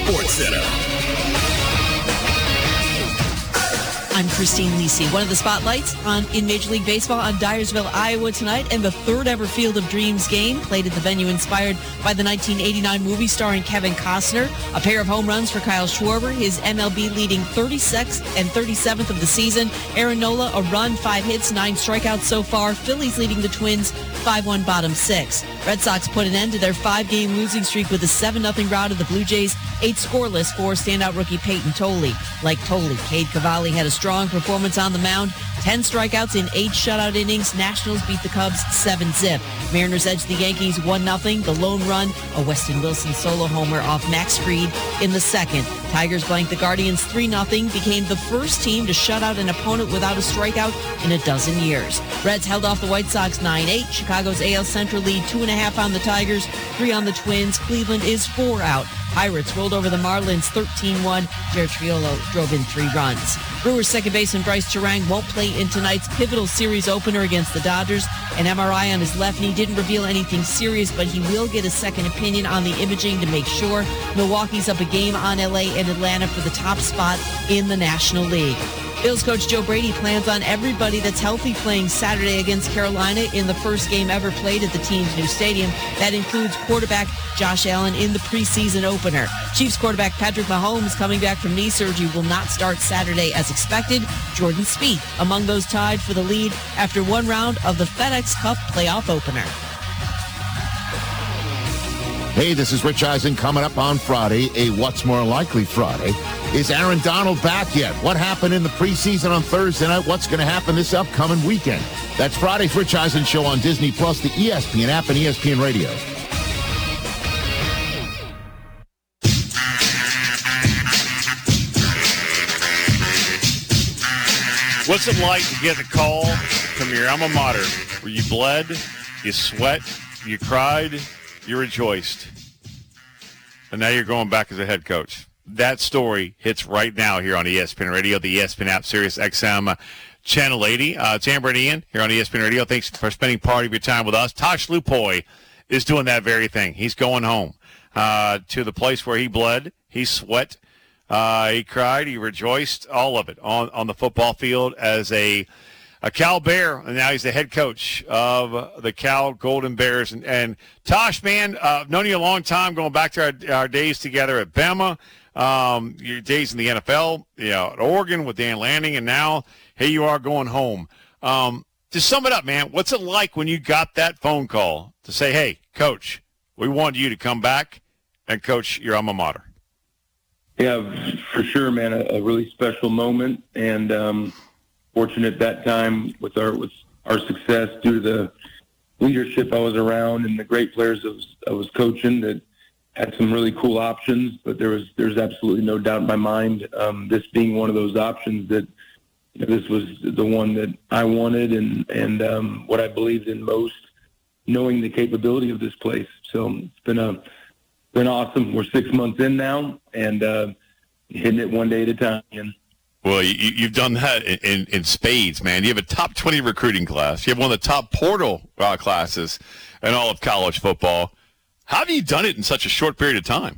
SportsCenter. I'm Christine Lisi. One of the spotlights in Major League Baseball on Dyersville, Iowa tonight, and the third ever Field of Dreams game played at the venue inspired by the 1989 movie starring Kevin Costner. A pair of home runs for Kyle Schwarber, his MLB leading 36th and 37th of the season. Aaron Nola, a run, 5 hits, 9 strikeouts so far. Phillies leading the Twins 5-1 bottom 6. Red Sox put an end to their 5-game losing streak with a 7-0 rout of the Blue Jays, 8 scoreless for standout rookie Peyton Tolley. Like Tolley, Cade Cavalli had a strong performance on the mound, 10 strikeouts in 8 shutout innings. Nationals beat the Cubs 7-zip. Mariners edged the Yankees 1-0. The lone run, a Weston Wilson solo homer off Max Fried in the second. Tigers blanked the Guardians 3-0, became the first team to shut out an opponent without a strikeout in a dozen years. Reds held off the White Sox 9-8. Chicago's AL Central lead 2.5 on the Tigers, 3 on the Twins. Cleveland is 4 out. Pirates rolled over the Marlins 13-1. Jared Triolo drove in 3 runs. Brewers second baseman Bryce Terang won't play in tonight's pivotal series opener against the Dodgers. An MRI on his left knee didn't reveal anything serious, but he will get a second opinion on the imaging to make sure. Milwaukee's up a game on LA and Atlanta for the top spot in the National League. Bills coach Joe Brady plans on everybody that's healthy playing Saturday against Carolina in the first game ever played at the team's new stadium. That includes quarterback Josh Allen in the preseason opener. Chiefs quarterback Patrick Mahomes, coming back from knee surgery, will not start Saturday as expected. Jordan Spieth among those tied for the lead after one round of the FedEx Cup playoff opener. Hey, this is Rich Eisen. Coming up on Friday, a What's More Likely Friday. Is Aaron Donald back yet? What happened in the preseason on Thursday night? What's going to happen this upcoming weekend? That's Friday's Rich Eisen Show on Disney+, the ESPN app, and ESPN Radio. What's it like to get the call from your alma mater where you bled, you sweat, you cried, you rejoiced, and now you're going back as a head coach? That story hits right now here on ESPN Radio, the ESPN app, Sirius XM, Channel 80. It's Amber and Ian here on ESPN Radio. Thanks for spending part of your time with us. Tosh Lupoy is doing that very thing. He's going home to the place where he bled, he sweat, he cried, he rejoiced, all of it on the football field as a Cal Bear, and now he's the head coach of the Cal Golden Bears. And Tosh, man, I've known you a long time, going back to our days together at Bama, your days in the NFL, at Oregon with Dan Lanning, and now here you are going home. To sum it up, man, what's it like when you got that phone call to say, hey, Coach, we want you to come back and coach your alma mater? Yeah, for sure, man, a really special moment, and fortunate that time with our success due to the leadership I was around and the great players I was coaching that had some really cool options. But there's absolutely no doubt in my mind, this being one of those options, that this was the one that I wanted and what I believed in most, knowing the capability of this place. So it's been awesome. We're 6 months in now, and hitting it one day at a time. Well, you've done that in spades, man. You have a top 20 recruiting class. You have one of the top portal classes in all of college football. How have you done it in such a short period of time?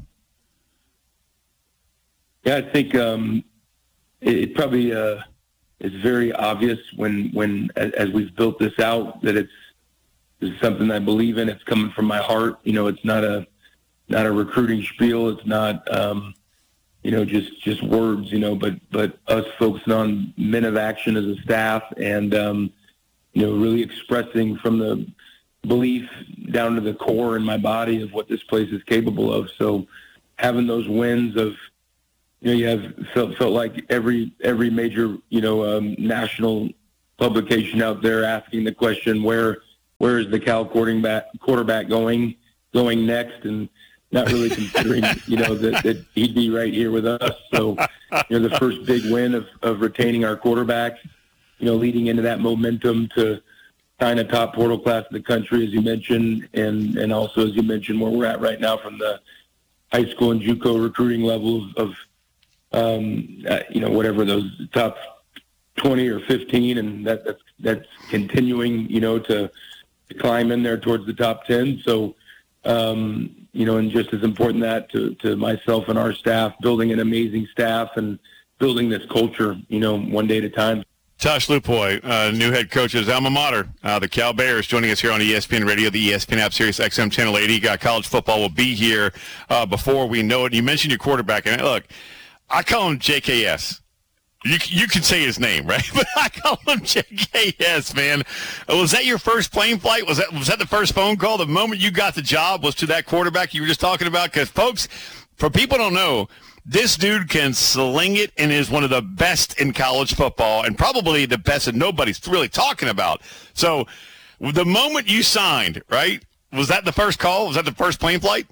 Yeah, I think it probably is very obvious when as we've built this out that it's something I believe in. It's coming from my heart. It's not a recruiting spiel. It's not just words, but us focusing on men of action as a staff and, really expressing from the belief down to the core in my body of what this place is capable of. So having those wins of, you have felt like every major, national publication out there asking the question, where is the Cal quarterback going next? And not really considering, that he'd be right here with us. So, the first big win of retaining our quarterback, leading into that momentum to sign a top portal class in the country, as you mentioned, and also, as you mentioned, where we're at right now from the high school and JUCO recruiting levels of, whatever those top 20 or 15, and that's continuing, to climb in there towards the top 10. So, And just as important that to myself and our staff, building an amazing staff and building this culture, one day at a time. Tosh Lupoy, new head coach of his alma mater, the Cal Bears, joining us here on ESPN Radio, the ESPN app, Sirius XM Channel 80. College football will be here before we know it. You mentioned your quarterback, and look, I call him JKS. You can say his name, right? But I call him JKS, man. Was that your first plane flight? Was that the first phone call? The moment you got the job was to that quarterback you were just talking about? Because, folks, for people who don't know, this dude can sling it and is one of the best in college football and probably the best that nobody's really talking about. So the moment you signed, right, was that the first call? Was that the first plane flight?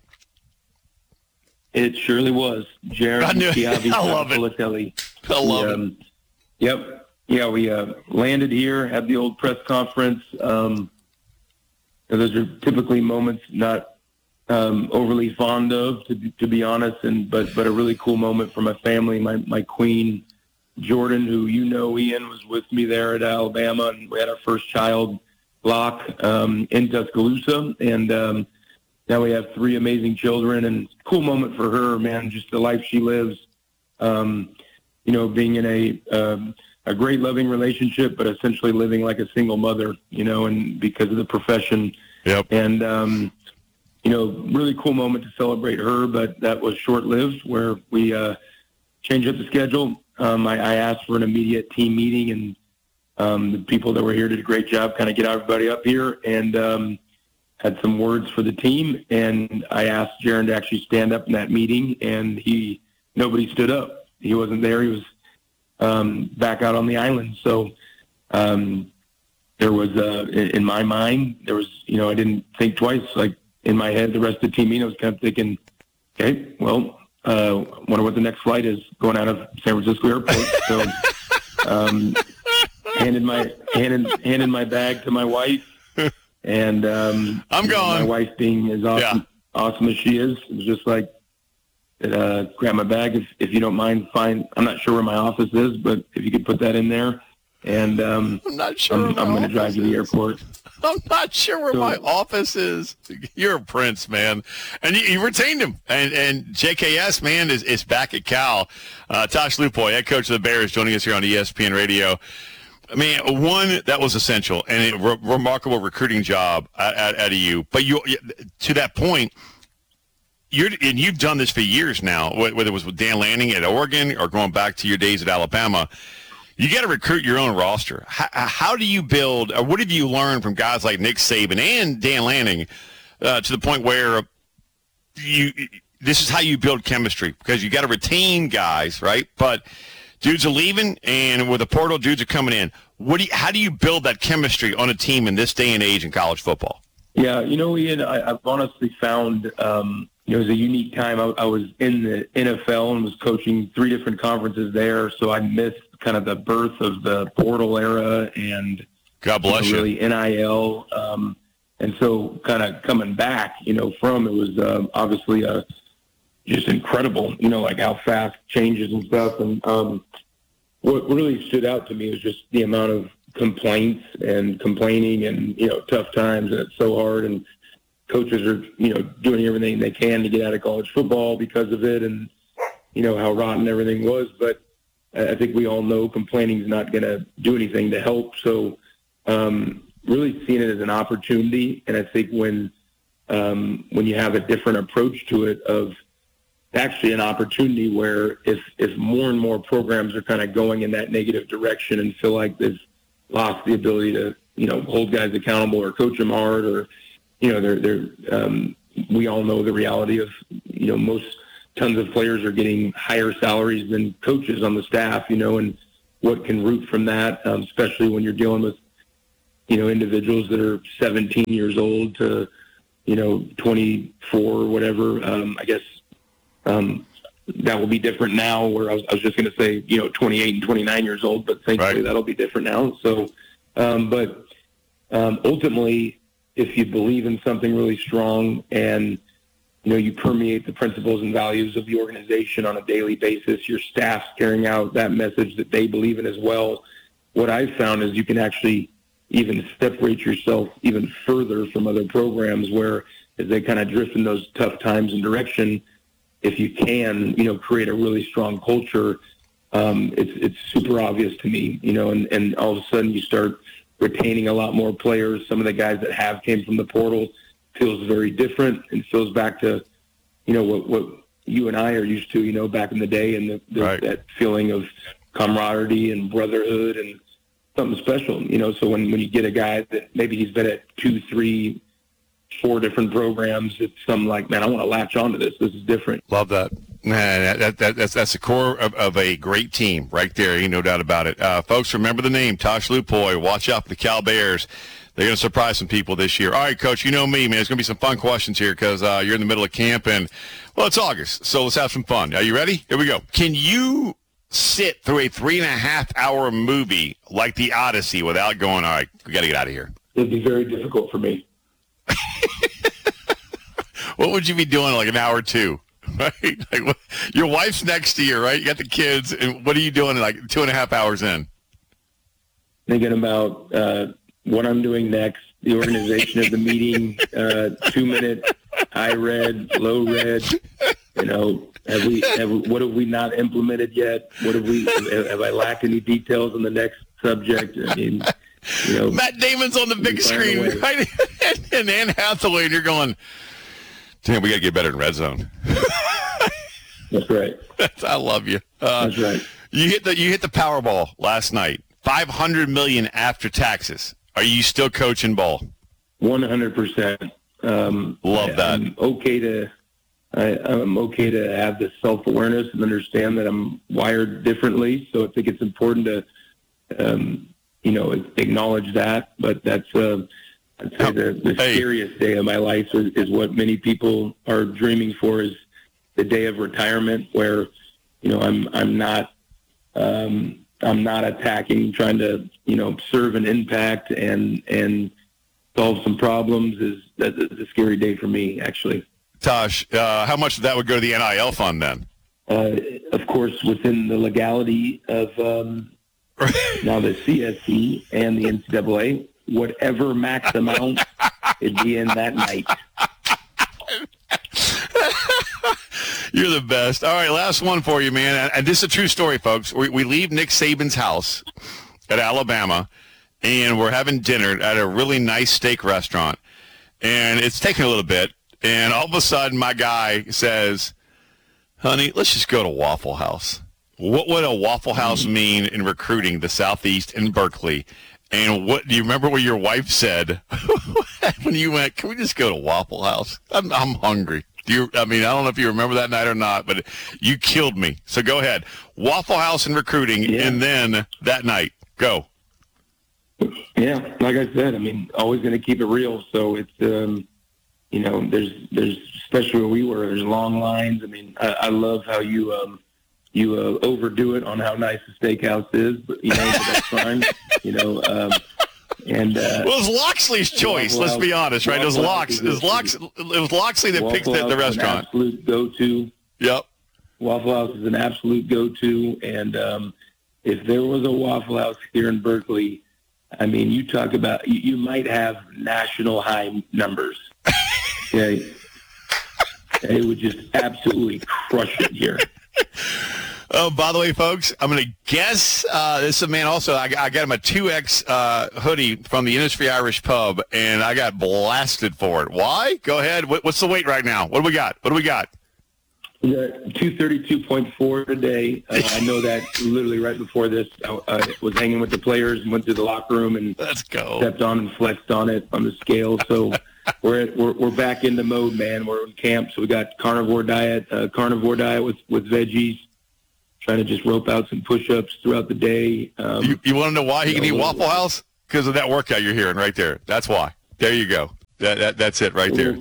It surely was. Jared I love it. I love it. Yep. Yeah, we landed here, had the old press conference. Those are typically moments not overly fond of, to be honest, but a really cool moment for my family. My queen, Jordan, who Ian, was with me there at Alabama, and we had our first child, Locke, in Tuscaloosa, and now we have 3 amazing children, and cool moment for her, man, just the life she lives, being in a great loving relationship, but essentially living like a single mother, and because of the profession. Yep. And, really cool moment to celebrate her, but that was short-lived where we changed up the schedule. I asked for an immediate team meeting, and the people that were here did a great job kind of get everybody up here, and had some words for the team, and I asked Jaron to actually stand up in that meeting, and nobody stood up. He wasn't there. He was back out on the island. So there was, in my mind, there was, I didn't think twice. Like in my head, the rest of the team, I was kind of thinking, okay, well, wonder what the next flight is going out of San Francisco Airport. So handed my bag to my wife. And I'm gone. My wife, being as awesome as she is, was just like, grab my bag if you don't mind. Fine. I'm not sure where my office is, but if you could put that in there, and I'm not sure. I'm going to drive you to the airport. I'm not sure where my office is. You're a prince, man, and you retained him. And JKS, man, is back at Cal. Tosh Lupoy, head coach of the Bears, joining us here on ESPN Radio. I mean, one, that was essential, and a remarkable recruiting job out of you. But to that point, you've done this for years now, whether it was with Dan Lanning at Oregon or going back to your days at Alabama. You got to recruit your own roster. How do you build, or what have you learned from guys like Nick Saban and Dan Lanning to the point where this is how you build chemistry? Because you got to retain guys, right? But dudes are leaving, and with the portal, dudes are coming in. How do you build that chemistry on a team in this day and age in college football? Yeah, Ian, I've honestly found it was a unique time. I was in the NFL and was coaching 3 different conferences there, so I missed kind of the birth of the portal era and God bless you. Really NIL. And so kind of coming back, from it was obviously just incredible, like how fast changes and stuff. And what really stood out to me was just the amount of complaints and complaining and, tough times, and it's so hard. And coaches are, doing everything they can to get out of college football because of it and, how rotten everything was. But I think we all know complaining is not going to do anything to help. So really seeing it as an opportunity. And I think when you have a different approach to it of actually an opportunity where if more and more programs are kind of going in that negative direction and feel like they've lost the ability to, hold guys accountable or coach them hard, or, we all know the reality of, most tons of players are getting higher salaries than coaches on the staff, and what can root from that, especially when you're dealing with, individuals that are 17 years old to, 24 or whatever. I guess that will be different now, where I was just going to say, 28 and 29 years old, but thankfully that'll be different now. So, but ultimately, if you believe in something really strong and, you permeate the principles and values of the organization on a daily basis, your staff's carrying out that message that they believe in as well. What I've found is you can actually even separate yourself even further from other programs where they kind of drift in those tough times and direction, if you can, create a really strong culture, it's super obvious to me, and all of a sudden you start retaining a lot more players. Some of the guys that came from the portal feels very different and feels back to, what you and I are used to, back in the day, and that feeling of camaraderie and brotherhood and something special, so when you get a guy that maybe he's been at 2, 3, 4 different programs, it's something like, man, I want to latch onto this. This is different. Love that. That's the core of a great team right there. Ain't no doubt about it. Folks, remember the name, Tosh Lupoy. Watch out for the Cal Bears. They're going to surprise some people this year. All right, Coach, you know me, man. There's going to be some fun questions here because you're in the middle of camp, and, well, it's August, so let's have some fun. Are you ready? Here we go. Can you sit through a 3.5-hour movie like The Odyssey without going, all right, we got to get out of here? It'd be very difficult for me. What would you be doing like an hour or two? Right? Like, your wife's next to you, right? You got the kids, and what are you doing like 2.5 hours in? Thinking about what I'm doing next, the organization of the meeting, 2-minute, high red, low red. What have we not implemented yet? Have I lacked any details on the next subject? I mean, Matt Damon's on the big screen, right? And Anne Hathaway, and you're going, damn, we got to get better in red zone. That's right. I love you. That's right. You hit the Powerball last night. $500 million after taxes. Are you still coaching ball? 100%. Love that. I'm okay to have the self-awareness and understand that I'm wired differently. So I think it's important to, acknowledge that. But that's, I'd say the scariest day of my life is what many people are dreaming for, is the day of retirement, where, I'm not attacking, trying to, serve an impact and solve some problems. That's a scary day for me, actually. Tosh, how much of that would go to the NIL fund then? Of course, within the legality of now the CSC and the NCAA, whatever max amount it'd be in that night. You're the best. All right, last one for you, man. And this is a true story, folks. We leave Nick Saban's house at Alabama, and we're having dinner at a really nice steak restaurant. And it's taking a little bit. And all of a sudden, my guy says, honey, let's just go to Waffle House. What would a Waffle House mean in recruiting the Southeast in Berkeley? And what do you remember what your wife said when you went, can we just go to Waffle House? I'm hungry. I don't know if you remember that night or not, but you killed me. So go ahead. Waffle House and recruiting, and then that night. Go. Yeah, like I said, always going to keep it real. So it's, there's especially where we were, there's long lines. I love how you overdo it on how nice the steakhouse is, but but that's fine. Well, it was Loxley's choice. Let's be honest, right? It was Loxley that picked the restaurant. Absolute go-to. Yep. Waffle House is an absolute go-to, and if there was a Waffle House here in Berkeley, you talk about you might have national high numbers. Okay, it would just absolutely crush it here. Oh, by the way, folks, I'm going to guess this is a man also. I got him a 2X hoodie from the Innisfree Irish Pub, and I got blasted for it. Why? Go ahead. What's the weight right now? What do we got? We got 232.4 today. I know that literally right before this, I was hanging with the players and went to the locker room and let's go. Stepped on and flexed on it on the scale. So we're back into mode, man. We're in camp, so we got carnivore diet with veggies. Trying to just rope out some push-ups throughout the day. You want to know why he can eat Waffle House? Because of that workout you're hearing right there. That's why. There you go. That's it right there.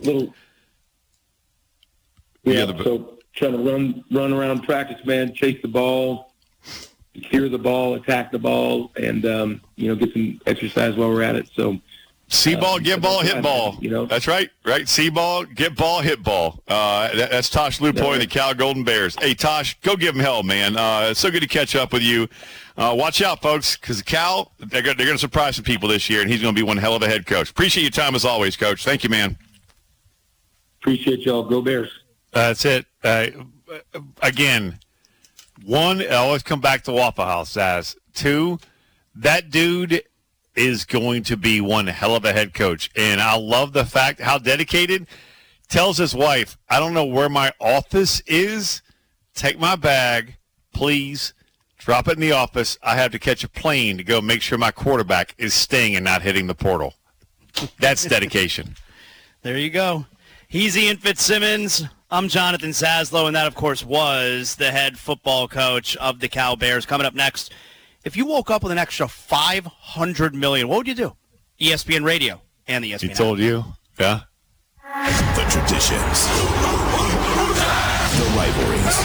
So trying to run around practice, man, chase the ball, secure the ball, attack the ball, and get some exercise while we're at it. So see ball, get ball, hit ball. That's right. See ball, get ball, hit ball. That's Tosh Lupoy and the Cal Golden Bears. Hey, Tosh, go give them hell, man. It's so good to catch up with you. Watch out, folks, because Cal, they're going to surprise some people this year, and he's going to be one hell of a head coach. Appreciate your time as always, Coach. Thank you, man. Appreciate y'all. Go Bears. That's it. Again, one, I always come back to Waffle House, Zaz. Two, that dude is going to be one hell of a head coach. And I love the fact how dedicated. Tells his wife, I don't know where my office is. Take my bag, please. Drop it in the office. I have to catch a plane to go make sure my quarterback is staying and not hitting the portal. That's dedication. There you go. He's Ian Fitzsimmons. I'm Jonathan Zaslow, and that, of course, was the head football coach of the Cal Bears. Coming up next, if you woke up with an extra $500 million, what would you do? ESPN Radio and the ESPN He told you? Yeah. The traditions. The rivalries.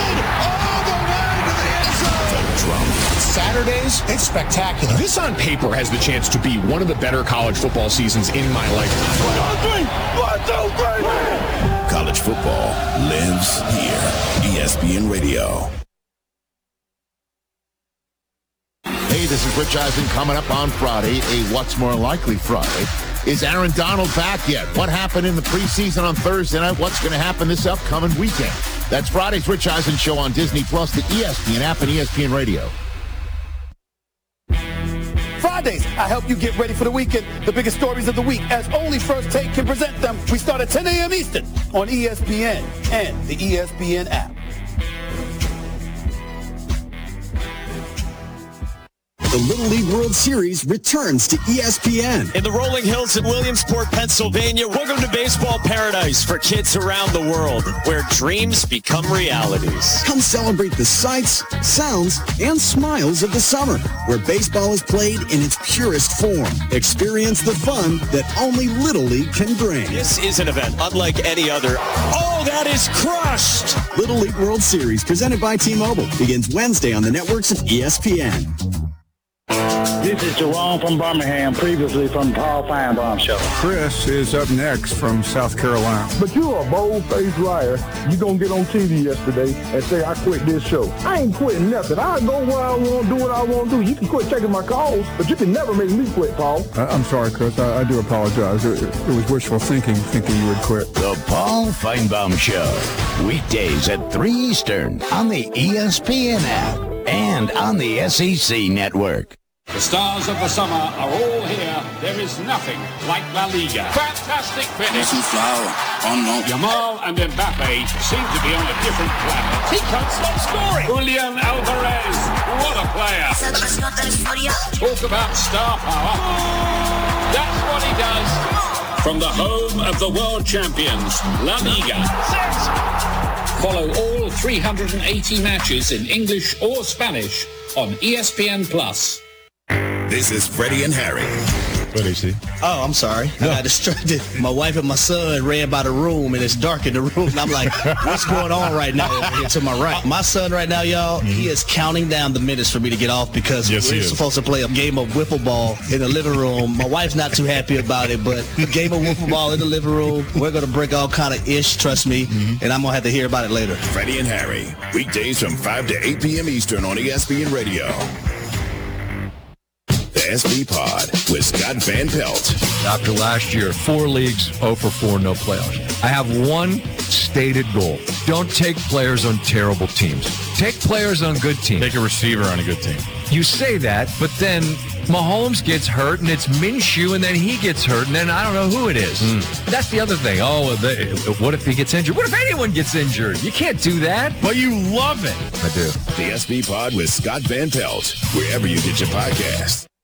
The drama. Saturdays, it's spectacular. This on paper has the chance to be one of the better college football seasons in my lifetime. 1, 2, 3. College football lives here. ESPN Radio. Hey, this is Rich Eisen. Coming up on Friday, a What's More Likely Friday. Is Aaron Donald back yet? What happened in the preseason on Thursday night? What's going to happen this upcoming weekend? That's Friday's Rich Eisen Show on Disney Plus, the ESPN app, and ESPN Radio. Fridays, I help you get ready for the weekend. The biggest stories of the week, as only First Take can present them. We start at 10 a.m. Eastern on ESPN and the ESPN app. The Little League World Series returns to ESPN. In the rolling hills in Williamsport, Pennsylvania, welcome to baseball paradise for kids around the world, where dreams become realities. Come celebrate the sights, sounds, and smiles of the summer, where baseball is played in its purest form. Experience the fun that only Little League can bring. This is an event unlike any other. Oh, that is crushed! Little League World Series, presented by T-Mobile, begins Wednesday on the networks of ESPN. This is Jerome from Birmingham, previously from the Paul Feinbaum Show. Chris is up next from South Carolina. But you're a bold-faced liar. You gonna get on TV yesterday and say, I quit this show. I ain't quitting nothing. I go where I want, do what I want to do. You can quit taking my calls, but you can never make me quit, Paul. I'm sorry, Chris. I do apologize. It was wishful thinking you would quit. The Paul Feinbaum Show. Weekdays at 3 Eastern on the ESPN app and on the SEC Network. The stars of the summer are all here. There is nothing like La Liga. Fantastic finish. Yamal and Mbappe seem to be on a different planet. He can't stop scoring. Julian Alvarez, what a player. Talk about star power. That's what he does. From the home of the world champions, La Liga. Follow all 380 matches in English or Spanish on ESPN+. This is Freddie and Harry. What is he? Oh, I'm sorry. I got distracted. My wife and my son ran by the room, and it's dark in the room. And I'm like, what's going on right now over here to my right? My son right now, y'all, he is counting down the minutes for me to get off because we're supposed to play a game of wiffle ball in the living room. My wife's not too happy about it, but a game of wiffle ball in the living room, we're going to break all kind of ish, trust me, and I'm going to have to hear about it later. Freddie and Harry, weekdays from 5 to 8 p.m. Eastern on ESPN Radio. The SB Pod with Scott Van Pelt. After last year, 4 leagues, 0 for 4, no playoffs. I have one stated goal. Don't take players on terrible teams. Take players on good teams. Take a receiver on a good team. You say that, but then Mahomes gets hurt, and it's Minshew, and then he gets hurt, and then I don't know who it is. That's the other thing. Oh, what if he gets injured? What if anyone gets injured? You can't do that. But you love it. I do. The SB Pod with Scott Van Pelt, wherever you get your podcasts.